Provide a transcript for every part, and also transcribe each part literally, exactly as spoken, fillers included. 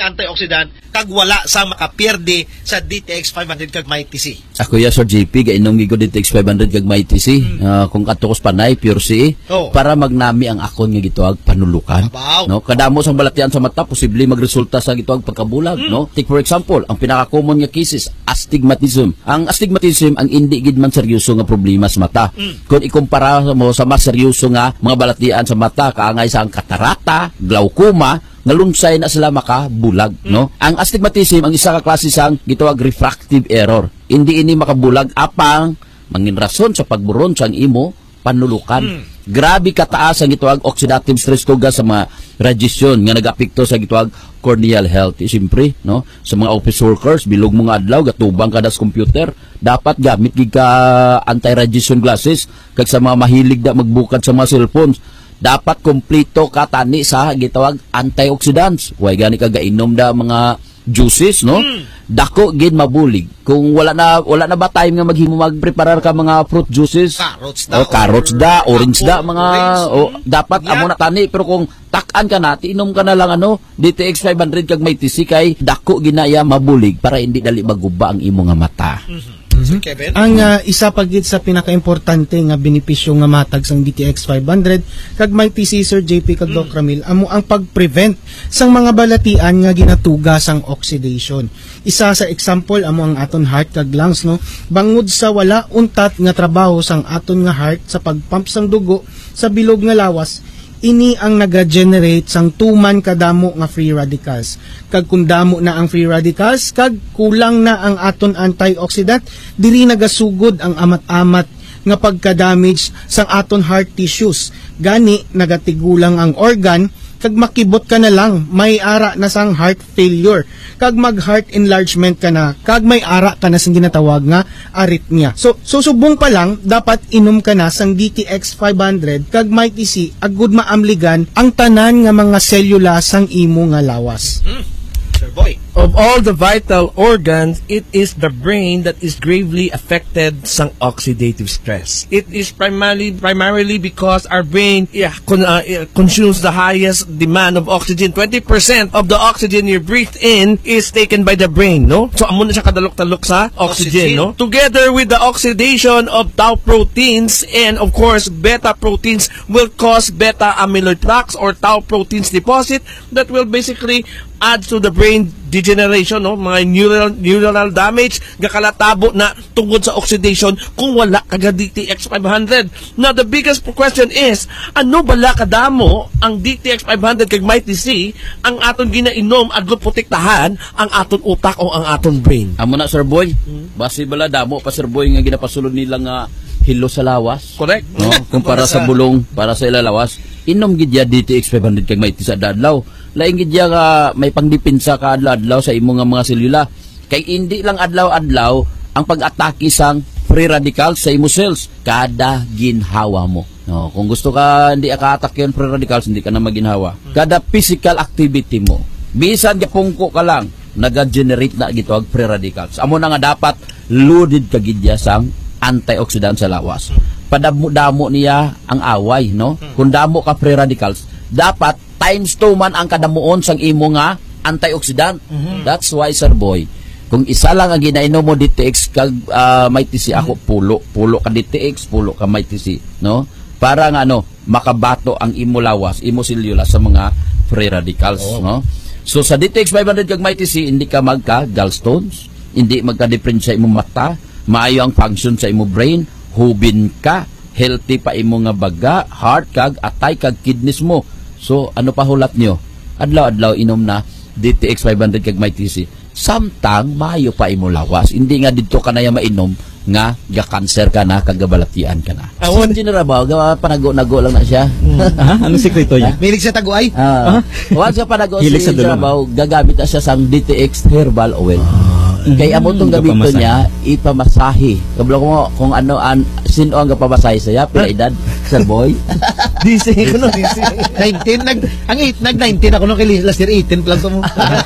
nga antioxidant kag wala sa makapierde sa D T X five hundred kag Mighty C. Ako ya Sir J P gainom gigo D T X five hundred kag Mighty C. Mm. Uh, kung katukos panay pure C oh. para magnami ang akon nga gituag panulukan. Abaw. No, kadamo sang balatian sa mata posible magresulta sa gituag pagkabulag, mm. no? Take for example, ang pinaka-common nga cases, astigmatism. Ang astigmatism ang indi gid man seryoso nga problema sa mata. Mm. Kung ikumpara mo sa mas seryoso nga mga balatian sa mata kaangay sa ang katarata, glaucoma, nga lunsay na sila makabulag, mm. no? Ang astigmatism ang isa ka klase sang gitawag refractive error. Hindi ini makabulag apang mangin rason sa pagburon sang imo panulukan. Mm. Grabe kataas ang gitawag oxidative stress tuga sa mga radiation nga nag-apekto sa gitawag corneal health. Siyempre, no? Sa mga office workers, bilog mga adlaw gatubang kada sa computer, dapat gamit gid ka anti-radiation glasses kag sa mga mahilig da magbukad sa mga cellphones. Dapat kompleto ka tani sa gitawag antioxidants. Way gani ka gainom da mga juices, no? Mm. Dako gid mabulig. Kung wala na wala na ba time nga maghimo magpreparar ka mga fruit juices? Carrots da, o carrots da, orange da, mga orange, o, dapat yeah. amo na tani, pero kung tak-an ka na, inom ka na lang ano, D T X five hundred kag Mighty C kay dako ginaya mabulig para hindi dali maguba ang imo nga mata. Mm-hmm. Mm-hmm. Kevin? Ang uh, isa pagit sa pinaka-importante nga benepisyo nga matag sang D T X five hundred kag Mighty C Sir J P kag mm. Doc Ramil amo ang pag-prevent sang mga balatian nga ginatuga sang oxidation. Isa sa example amo ang aton heart kag lungs, no, bangod sa wala untat nga trabaho sang aton nga heart sa pagpump sang dugo sa bilog nga lawas, ini ang nag-generate sang tuman kadamo nga free radicals. Kag kung damo na ang free radicals, kag kulang na ang aton antioxidant, diri nagasugod ang amat-amat nga pagka-damage sang aton heart tissues. Gani nagatigulang ang organ, kag makibot ka na lang, may ara na sang heart failure. Kag mag-heart enlargement ka na, kag may ara ka na sang ginatawag nga arrhythmia. So, susubong pa lang, dapat inom ka na sang D T X five hundred kag Mighty C agud maamligan ang tanan nga mga selula sang imo nga lawas. Mm. Sir Boy. Of all the vital organs, it is the brain that is gravely affected sang oxidative stress. It is primarily primarily because our brain yeah, con uh, consumes the highest demand of oxygen. twenty percent of the oxygen you breathe in is taken by the brain, no? So amo na siya kadalok-talok sa oxygen, oxygen, no? Together with the oxidation of tau proteins and of course beta proteins will cause beta amyloid plaques or tau proteins deposit that will basically add to the brain degeneration, no, mga neural neuronal damage gakalatabo na tungod sa oxidation kung wala kaga D T X five hundred. Now the biggest question is, ano bala kadamo ang D T X five hundred kag Mighty C ang aton ginainom adto protektahan ang aton utak o ang aton brain? Amo na Sir Boy, hmm? Basi bala damo pa Sir Boy nga ginapasulod nila nga hilo sa lawas. Correct. No, kung para sa bulong, para sa ilalawas, inom gid ya D T X five hundred kag Mighty sa adlaw. Laing gid ya nga may pangdipinsa ka adlaw sa imo nga mga selula. Kay hindi lang adlaw-adlaw ang pag-atake sang free radicals sa imo cells kada ginhawa mo. No, kung gusto ka hindi ka atake yung free radicals, hindi ka na maginhawa. Kada physical activity mo, bisan gapungko ka lang, naga-generate na gito ang free radicals. Amo na nga dapat loaded ka gid ya sang antioxidant sa lawas. Padamo-damo niya ang away, no? Kung damo ka free radicals, dapat times two man ang kadamuon sang imo nga antioxidant. Mm-hmm. That's why Sir Boy, kung isa lang ang ginainom mo D T X kag uh, Mighty C, ako pulo, pulo ka D T X, pulo ka Mighty C, no? Para nga ano, makabato ang imo lawas, imo selula sa mga free radicals, oh. no? So sa D T X five hundred kag Mighty C, hindi ka magka gallstones, hindi magka-difference sa imo mata, maayo ang function sa imo brain, hubin ka, healthy pa imo nga baga, heart kag atay kag kidneys mo. So ano pa hulat nyo? Adlaw-adlaw inom na D T X five hundred kag Mighty C. Samtang maayo pa imo lawas. Hindi nga dito ka na ya mainom nga ga-cancer ka na, kagabalatian ka na. Awon din na ba? Panago-nago lang na siya. Ha? Anong sekreto niya? Milig sa taguay? Ah. Huwag sa panago si Jarabaw, gagamit na siya sang D T X herbal oil. Kaya amo itong gamito niya, ipamasahe. Kablo ko mo, kung ano, an, sino ang kapamasahe saya, pila edad, Sir Boy? D C, kuno, D C. nineteen, nag, ang eight, nag nineteen ako nung kay last year, eighteen plus mo.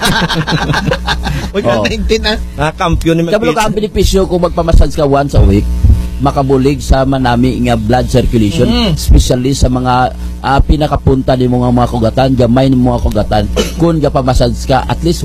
Huwag oh. nineteen, ah. Ah, kampiyon ni Kablo ka ang benepisyo kung magpamassage ka once a week, makabulig sa manami nga blood circulation, mm. especially sa mga uh, pinakapunta ni mga mga kugatan, gamay ni mga kugatan, kung gapamassage ka, at least